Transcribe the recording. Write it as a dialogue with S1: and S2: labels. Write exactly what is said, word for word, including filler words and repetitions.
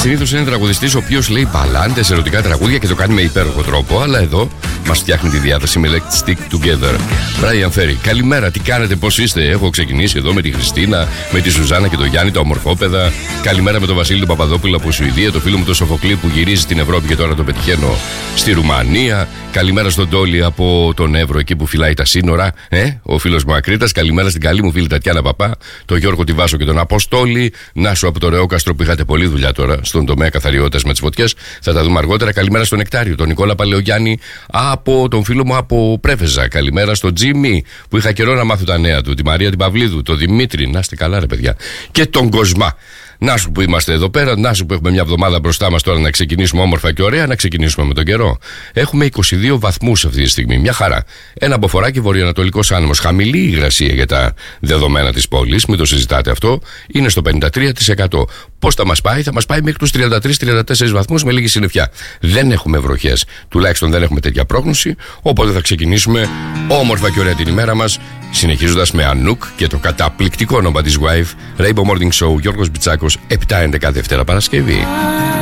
S1: συνήθως είναι τραγουδιστής ο οποίος λέει μπαλάντες, ερωτικά τραγούδια και το κάνει με υπέροχο τρόπο. Αλλά εδώ μας φτιάχνει τη διάθεση με Let's Stick Together. Brian Ferry, καλημέρα, τι κάνετε, πώς είστε? Έχω ξεκινήσει εδώ με τη Χριστίνα, με τη Σουζάνα και τον Γιάννη, τα ομορφόπεδα. Καλημέρα με τον Βασίλη τον Παπαδόπουλο από Σουηδία, το φίλο μου τον Σοφοκλή που γυρίζει στην Ευρώπη και τώρα το πετυχαίνω στη Ρουμανία. Καλημέρα στον Τόλι από τον Εύρο, εκεί που φυλάει τα σύνορα. Ε, ο φίλος μου Ακρίτας. Καλημέρα στην καλή μου φίλη Τατιάνα Παπά, τον Γιώργο Τιβάσο και τον Αποστόλη. Νάσο από το Ρεόκαστρο που είχατε πολλή δουλειά τώρα στον τομέα καθαριότητας με τις φωτιές. Θα τα δούμε αργότερα. Καλημέρα στον Νεκτάριο, τον Νικόλα Παλαιογιάννη από τον φίλο μου από Πρέφεζα. Καλημέρα στον Τζίμι που είχα καιρό να μάθω τα νέα του. Τη Μαρία την Παυλίδου, τον Δημήτρη. Να είστε καλά, ρε παιδιά. Και τον Κοσμά. Να σου που είμαστε εδώ πέρα, να σου που έχουμε μια εβδομάδα μπροστά μας τώρα να ξεκινήσουμε όμορφα και ωραία, να ξεκινήσουμε με τον καιρό. Έχουμε είκοσι δύο βαθμούς αυτή τη στιγμή, μια χαρά. Ένα μποφοράκι βορειοανατολικός άνεμος, χαμηλή υγρασία για τα δεδομένα της πόλης, μην το συζητάτε αυτό, είναι στο πενήντα τρία τοις εκατό. Πώς θα μας πάει? Θα μας πάει μέχρι τους τριάντα τρεις τριάντα τέσσερις βαθμούς με λίγη συννεφιά. Δεν έχουμε βροχές, τουλάχιστον δεν έχουμε τέτοια πρόγνωση, οπότε θα ξεκινήσουμε όμορφα και ωραία την ημέρα μας, συνεχίζοντας με Ανούκ και το καταπληκτικό όνομα της Wife, Rainbow Morning Show, Γιώργος Μπιτσάκος, επτά έντεκα Δευτέρα Παρασκευή.